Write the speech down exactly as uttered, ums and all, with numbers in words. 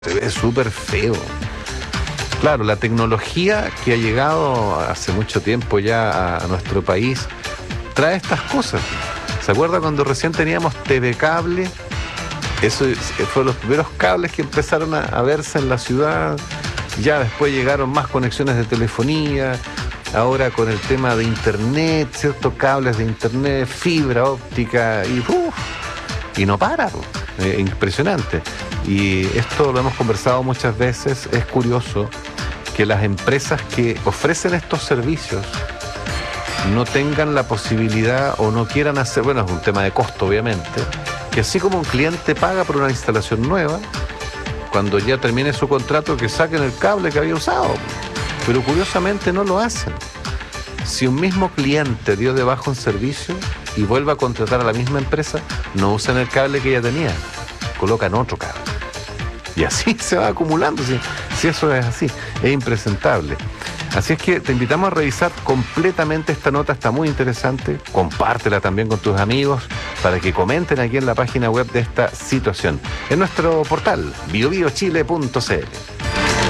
Se ve súper feo. Claro, la tecnología que ha llegado hace mucho tiempo ya a, a nuestro país trae estas cosas. ¿Se acuerda cuando recién teníamos T V cable? Eso fueron los primeros cables que empezaron a, a verse en la ciudad. Ya después llegaron más conexiones de telefonía. Ahora con el tema de internet, ciertos cables de internet, fibra óptica y uf, y no para, eh, impresionante. Y esto lo hemos conversado muchas veces. Es curioso que las empresas que ofrecen estos servicios no tengan la posibilidad o no quieran hacer, bueno, es un tema de costo obviamente, que así como un cliente paga por una instalación nueva, cuando ya termine su contrato que saquen el cable que había usado, pero curiosamente no lo hacen. Si un mismo cliente dio de baja un servicio y vuelve a contratar a la misma empresa, no usan el cable que ya tenía, colocan otro cable. Y así se va acumulando, si, si eso es así, es impresentable. Así es que te invitamos a revisar completamente esta nota, está muy interesante, compártela también con tus amigos para que comenten aquí en la página web de esta situación, en nuestro portal bio bio chile punto c l.